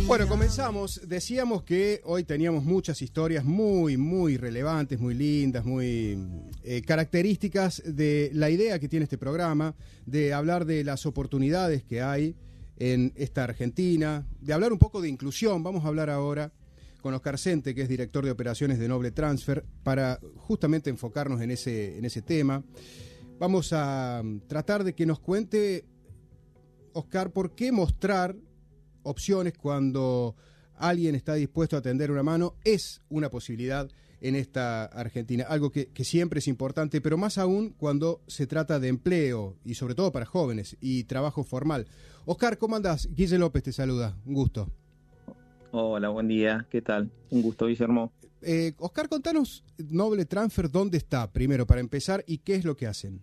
Bueno, comenzamos. Decíamos que hoy teníamos muchas historias muy relevantes, muy lindas, muy características de la idea que tiene este programa, de hablar de las oportunidades que hay en esta Argentina, de hablar un poco de inclusión. Vamos a hablar ahora con Oscar Sente, que es director de operaciones de Noble Transfer, para justamente enfocarnos en ese tema. Vamos a tratar de que nos cuente, Oscar, por qué mostrar opciones cuando alguien está dispuesto a tender una mano es una posibilidad en esta Argentina, algo que siempre es importante, pero más aún cuando se trata de empleo y sobre todo para jóvenes y trabajo formal. Oscar, ¿cómo andás? Guille López te saluda, un gusto. Hola, buen día, ¿qué tal? Un gusto, Guillermo. Oscar, contanos Noble Transfer, ¿dónde está primero para empezar y qué es lo que hacen?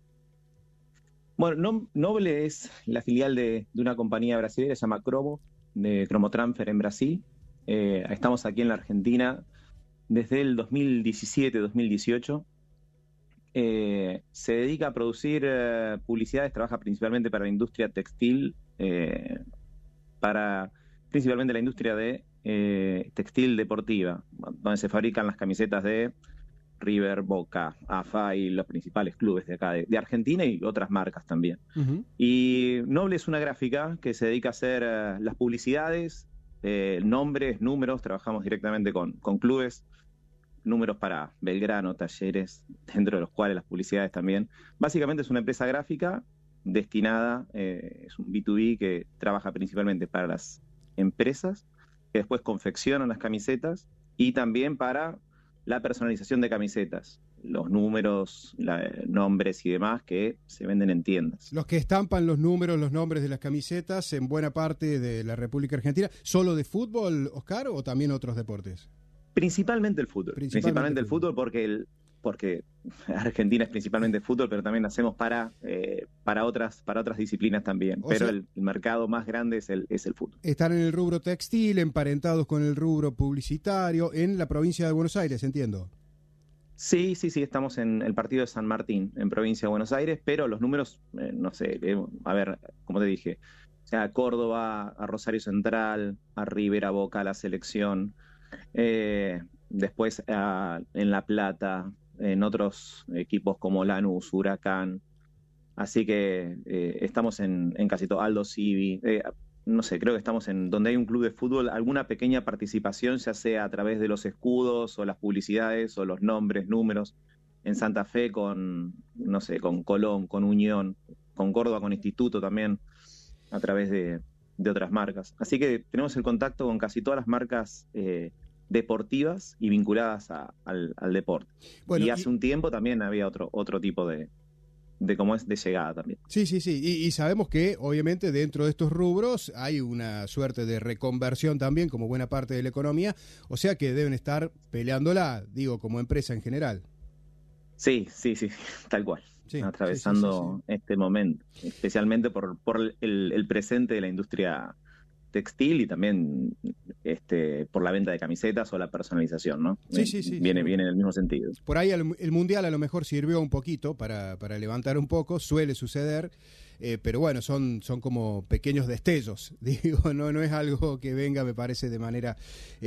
Bueno, Noble es la filial de una compañía brasileña, se llama Cromo, de Cromotransfer en Brasil. Estamos aquí en la Argentina desde el 2017-2018. Se dedica a producir publicidades, trabaja principalmente para la industria textil, principalmente la industria de textil deportiva, donde se fabrican las camisetas de River, Boca, AFA y los principales clubes de acá de Argentina y otras marcas también. Uh-huh. Y Noble es una gráfica que se dedica a hacer las publicidades, nombres, números, trabajamos directamente con clubes, números para Belgrano, Talleres, dentro de los cuales las publicidades también. Básicamente es una empresa gráfica destinada, es un B2B que trabaja principalmente para las empresas, que después confeccionan las camisetas y también para la personalización de camisetas, los números, nombres y demás que se venden en tiendas. Los que estampan los números, los nombres de las camisetas en buena parte de la República Argentina, ¿solo de fútbol, Oscar, o también otros deportes? Principalmente el fútbol. Principalmente el fútbol porque Argentina es principalmente fútbol, pero también hacemos para otras disciplinas también. Pero el mercado más grande es el fútbol. Están en el rubro textil, emparentados con el rubro publicitario, en la provincia de Buenos Aires, entiendo. Sí, estamos en el partido de San Martín, en provincia de Buenos Aires, pero los números, no sé, a ver, como te dije, o sea, a Córdoba, a Rosario Central, a River, a Boca, a la Selección, después en La Plata, en otros equipos como Lanús, Huracán, así que estamos en casi todo, Aldo Civi, no sé, creo que estamos en donde hay un club de fútbol, alguna pequeña participación, ya sea a través de los escudos o las publicidades o los nombres, números, en Santa Fe con, no sé, con Colón, con Unión, con Córdoba, con Instituto también, a través de otras marcas. Así que tenemos el contacto con casi todas las marcas deportivas y vinculadas al deporte. Bueno, y hace un tiempo también había otro tipo de cómo es de llegada también. Sí. Y sabemos que, obviamente, dentro de estos rubros hay una suerte de reconversión también, como buena parte de la economía, o sea que deben estar peleándola, digo, como empresa en general. Sí, tal cual. Sí, atravesando este momento, especialmente por el presente de la industria textil y también por la venta de camisetas o la personalización, ¿no? Sí. Viene en el mismo sentido. Por ahí el Mundial a lo mejor sirvió un poquito para levantar un poco, suele suceder, pero bueno, son como pequeños destellos, digo, no es algo que venga, me parece, de manera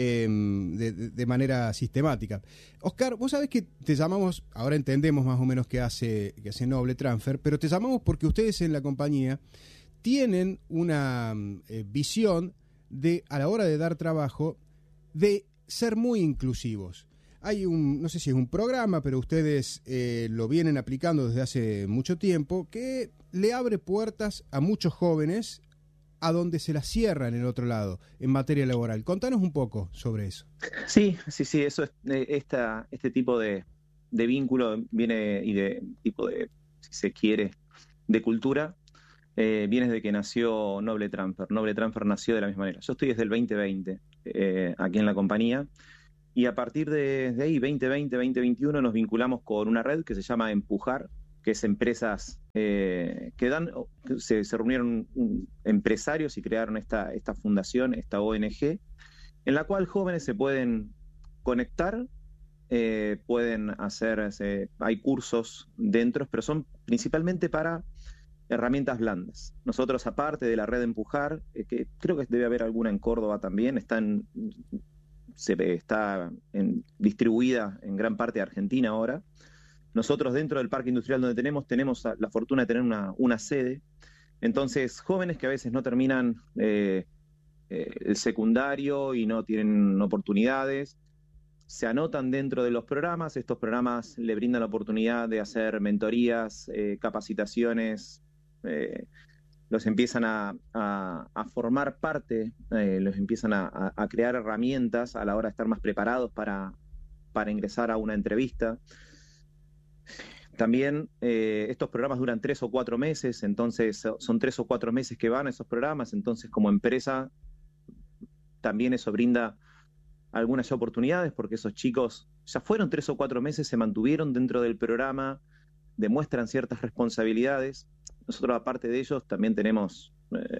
sistemática. Oscar, vos sabés que te llamamos, ahora entendemos más o menos qué hace Noble Transfer, pero te llamamos porque ustedes en la compañía tienen una visión a la hora de dar trabajo, de ser muy inclusivos. Hay no sé si es un programa, pero ustedes lo vienen aplicando desde hace mucho tiempo, que le abre puertas a muchos jóvenes a donde se las cierran en el otro lado, en materia laboral. Contanos un poco sobre eso. Sí, eso es, este tipo de vínculo viene y de tipo de, si se quiere, de cultura, viene desde que nació Noble Transfer. Noble Transfer nació de la misma manera. Yo estoy desde el 2020 aquí en la compañía y a partir de ahí, 2020, 2021, nos vinculamos con una red que se llama Empujar, que es empresas se reunieron empresarios y crearon esta fundación, esta ONG, en la cual jóvenes se pueden conectar, pueden hacer, hay cursos dentro, pero son principalmente para herramientas blandas. Nosotros, aparte de la red Empujar, que creo que debe haber alguna en Córdoba también, está distribuida en gran parte de Argentina ahora. Nosotros dentro del parque industrial donde tenemos la fortuna de tener una sede. Entonces, jóvenes que a veces no terminan el secundario y no tienen oportunidades, se anotan dentro de los programas. Estos programas le brindan la oportunidad de hacer mentorías, capacitaciones, los empiezan a formar parte, los empiezan a crear herramientas a la hora de estar más preparados para ingresar a una entrevista. También estos programas duran 3 o 4 meses, entonces son 3 o 4 meses que van a esos programas, entonces como empresa también eso brinda algunas oportunidades, porque esos chicos ya fueron 3 o 4 meses, se mantuvieron dentro del programa, demuestran ciertas responsabilidades. Nosotros, aparte de ellos, también tenemos,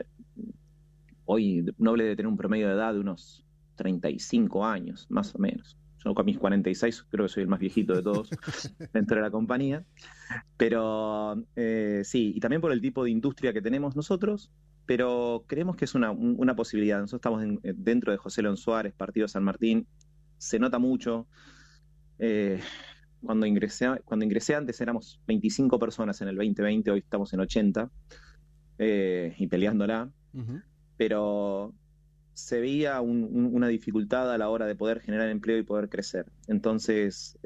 hoy Noble debe tener un promedio de edad de unos 35 años, más o menos. Yo con mis 46 creo que soy el más viejito de todos dentro de la compañía. Pero sí, y también por el tipo de industria que tenemos nosotros, pero creemos que es una posibilidad. Nosotros estamos dentro de José León Suárez, partido San Martín, se nota mucho. Cuando ingresé antes éramos 25 personas en el 2020, hoy estamos en 80 y peleándola, pero se veía una dificultad a la hora de poder generar empleo y poder crecer. Entonces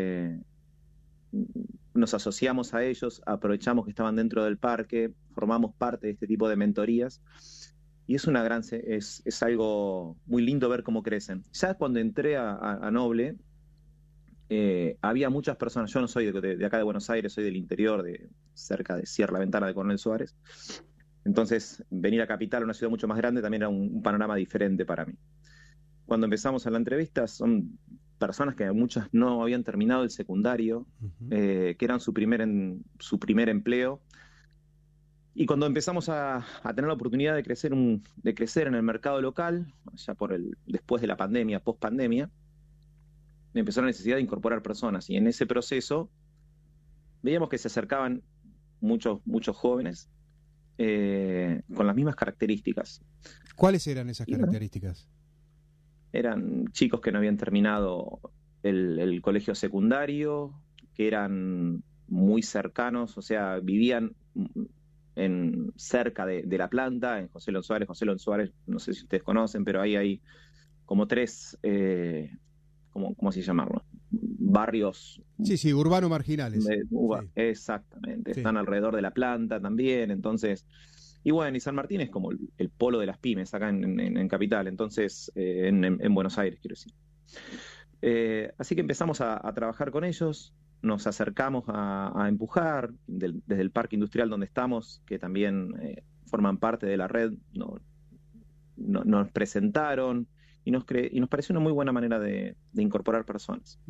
nos asociamos a ellos, aprovechamos que estaban dentro del parque, formamos parte de este tipo de mentorías y es algo muy lindo ver cómo crecen. Ya cuando entré a Noble, había muchas personas. Yo no soy de acá de Buenos Aires, soy del interior, cerca de Sierra La Ventana de Coronel Suárez. Entonces, venir a Capital, una ciudad mucho más grande, también era un panorama diferente para mí. Cuando empezamos a la entrevista, son personas que muchas no habían terminado el secundario, que eran su primer empleo. Y cuando empezamos a tener la oportunidad de crecer en el mercado local, ya después de la pandemia, post pandemia, empezó la necesidad de incorporar personas, y en ese proceso veíamos que se acercaban muchos jóvenes con las mismas características. ¿Cuáles eran esas características? Eran chicos que no habían terminado el colegio secundario, que eran muy cercanos, o sea, vivían cerca de la planta, en José León Suárez, no sé si ustedes conocen, pero ahí hay como 3... ¿cómo así llamarlo? Barrios. Sí, urbanos marginales. Sí. Exactamente. Sí. Están alrededor de la planta también, entonces. Y bueno, y San Martín es como el polo de las pymes acá en Capital, entonces, en Buenos Aires, quiero decir. Así que empezamos a trabajar con ellos, nos acercamos a Empujar, desde el parque industrial donde estamos, que también forman parte de la red, nos presentaron. Y nos pareció una muy buena manera de incorporar personas.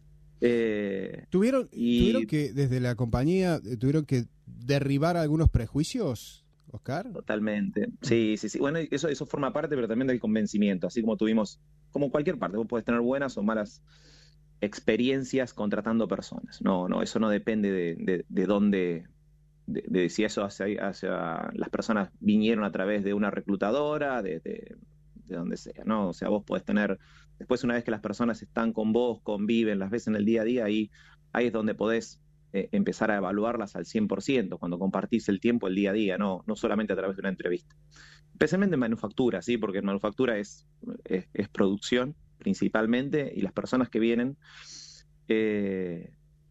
¿Tuvieron que, desde la compañía, tuvieron que derribar algunos prejuicios, Oscar? Totalmente. Sí. Bueno, eso forma parte, pero también del convencimiento. Así como tuvimos, como cualquier parte, vos podés tener buenas o malas experiencias contratando personas. No, eso no depende de dónde, de si eso hacia las personas vinieron a través de una reclutadora, de donde sea, ¿no? O sea, vos podés tener, después una vez que las personas están con vos, conviven, las ves en el día a día, ahí es donde podés empezar a evaluarlas al 100%, cuando compartís el tiempo, el día a día, no solamente a través de una entrevista. Especialmente en manufactura, ¿sí? Porque en manufactura es producción principalmente, y las personas que vienen desde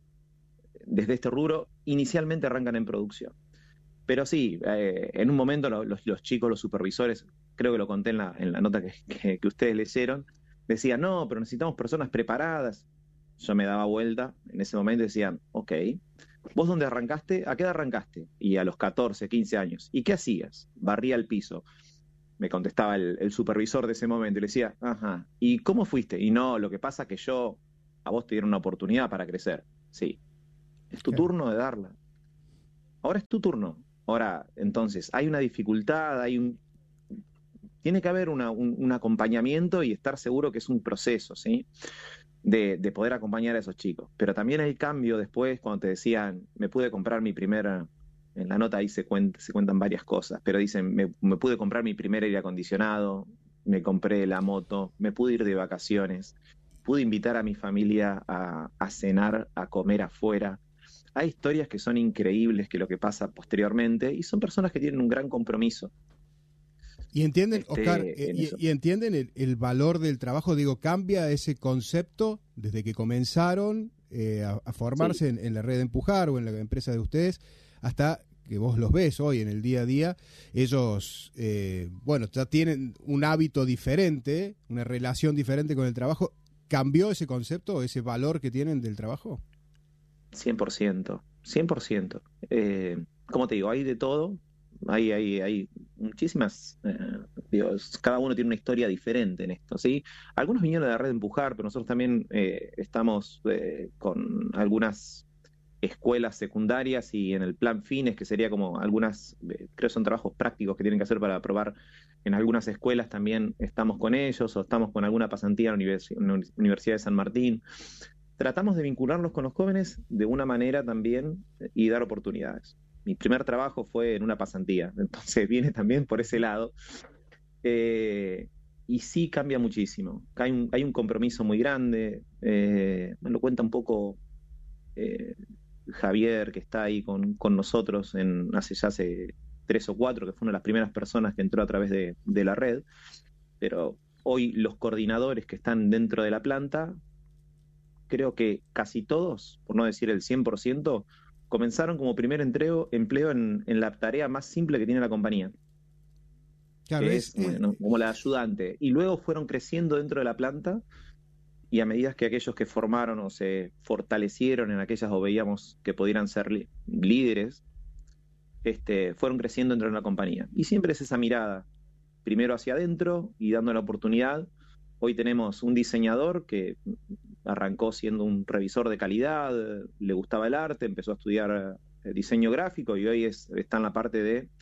este rubro inicialmente arrancan en producción. Pero sí, en un momento los chicos, los supervisores, creo que lo conté en la nota que ustedes leyeron, decían, no, pero necesitamos personas preparadas. Yo me daba vuelta en ese momento y decían, ok, ¿vos dónde arrancaste? ¿A qué edad arrancaste? Y a los 14, 15 años. ¿Y qué hacías? Barría el piso. Me contestaba el supervisor de ese momento y le decía, ajá, ¿y cómo fuiste? Y no, lo que pasa es que a vos te dieron una oportunidad para crecer. Sí, es tu turno de darla. Ahora es tu turno. Ahora, entonces, hay una dificultad, tiene que haber un acompañamiento y estar seguro que es un proceso, ¿sí? De poder acompañar a esos chicos. Pero también el cambio después, cuando te decían, me pude comprar mi primer en la nota ahí se cuentan varias cosas, pero dicen, me pude comprar mi primer aire acondicionado, me compré la moto, me pude ir de vacaciones, pude invitar a mi familia a cenar, a comer afuera. Hay historias que son increíbles, que lo que pasa posteriormente, y son personas que tienen un gran compromiso. Y entienden, Oscar, y entienden el valor del trabajo. Digo, ¿cambia ese concepto desde que comenzaron a formarse en la red de Empujar o en la empresa de ustedes hasta que vos los ves hoy en el día a día? Ellos, ya tienen un hábito diferente, una relación diferente con el trabajo. ¿Cambió ese concepto, ese valor que tienen del trabajo? 100%, 100%. Como te digo, hay de todo. Hay muchísimas, cada uno tiene una historia diferente en esto, ¿sí? Algunos vinieron de la red de Empujar, pero nosotros también estamos con algunas escuelas secundarias y en el plan Fines, que sería como algunas, creo que son trabajos prácticos que tienen que hacer para aprobar en algunas escuelas, también estamos con ellos, o estamos con alguna pasantía en la Universidad de San Martín. Tratamos de vincularnos con los jóvenes de una manera también y dar oportunidades. Mi primer trabajo fue en una pasantía, entonces viene también por ese lado. Y sí cambia muchísimo. Hay un compromiso muy grande. Me lo cuenta un poco Javier, que está ahí con nosotros hace 3 o 4, que fue una de las primeras personas que entró a través de la red. Pero hoy los coordinadores que están dentro de la planta, creo que casi todos, por no decir el 100%, comenzaron como primer empleo en la tarea más simple que tiene la compañía. Claro, que es como la ayudante. Y luego fueron creciendo dentro de la planta, y a medida que aquellos que formaron o se fortalecieron en aquellas o veíamos que pudieran ser líderes, fueron creciendo dentro de la compañía. Y siempre es esa mirada, primero hacia adentro y dando la oportunidad. Hoy tenemos un diseñador que arrancó siendo un revisor de calidad, le gustaba el arte, empezó a estudiar diseño gráfico y hoy está en la parte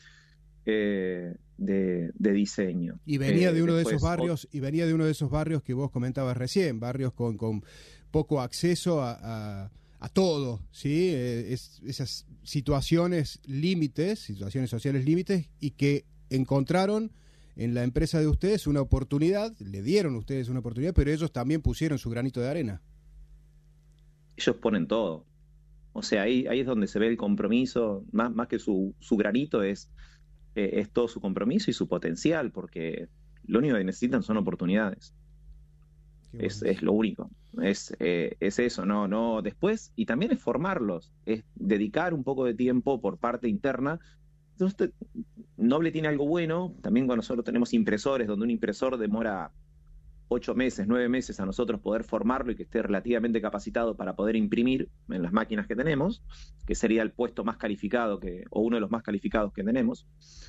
de diseño. Y venía de uno de esos barrios, que vos comentabas recién, barrios con poco acceso a todo, ¿sí? Esas situaciones sociales límites, y que encontraron en la empresa de ustedes una oportunidad, le dieron a ustedes una oportunidad, pero ellos también pusieron su granito de arena. Ellos ponen todo. O sea, ahí es donde se ve el compromiso, más que su granito, es todo su compromiso y su potencial, porque lo único que necesitan son oportunidades. Es lo único. Es eso, no después, y también es formarlos, es dedicar un poco de tiempo por parte interna. Entonces, Noble tiene algo bueno, también cuando nosotros tenemos impresores, donde un impresor demora 8 meses, 9 meses a nosotros poder formarlo y que esté relativamente capacitado para poder imprimir en las máquinas que tenemos, que sería el puesto más calificado o uno de los más calificados que tenemos.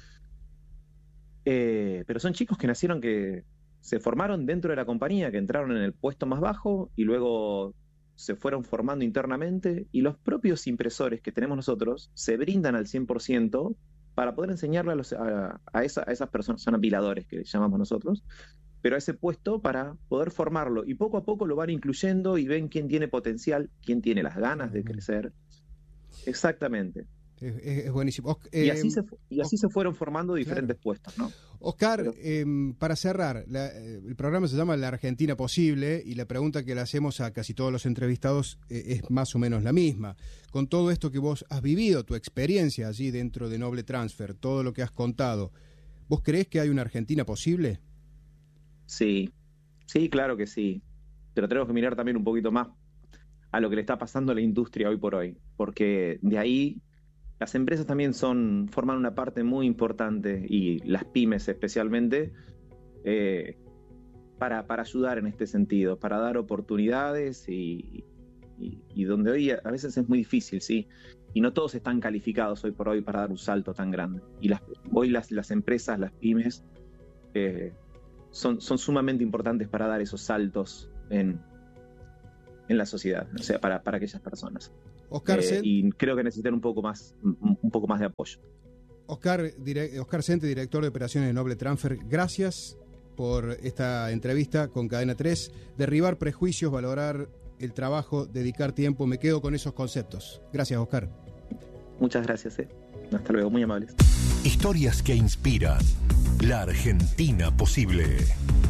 Pero son chicos que se formaron dentro de la compañía, que entraron en el puesto más bajo y luego se fueron formando internamente, y los propios impresores que tenemos nosotros se brindan al 100% para poder enseñarle a esas personas, son apiladores que llamamos nosotros, pero a ese puesto para poder formarlo, y poco a poco lo van incluyendo y ven quién tiene potencial, quién tiene las ganas de crecer. Exactamente. Es buenísimo. Y así se fueron formando diferentes puestos, ¿no? Oscar, para cerrar, el programa se llama La Argentina Posible, y la pregunta que le hacemos a casi todos los entrevistados es más o menos la misma. Con todo esto que vos has vivido, tu experiencia allí dentro de Noble Transfer, todo lo que has contado, ¿vos creés que hay una Argentina posible? Sí, claro que sí. Pero tenemos que mirar también un poquito más a lo que le está pasando a la industria hoy por hoy, porque de ahí las empresas también forman una parte muy importante, y las pymes especialmente, para ayudar en este sentido, para dar oportunidades, y donde hoy a veces es muy difícil, ¿sí? Y no todos están calificados hoy por hoy para dar un salto tan grande. Y hoy las empresas, las pymes, son sumamente importantes para dar esos saltos en la sociedad, o sea, para aquellas personas. Oscar y creo que necesitan un poco más de apoyo. Oscar Sente, director de operaciones de Noble Transfer, gracias por esta entrevista con Cadena 3. Derribar prejuicios, valorar el trabajo, dedicar tiempo, me quedo con esos conceptos. Gracias, Oscar. Muchas gracias. Hasta luego, muy amables. Historias que inspiran. La Argentina posible.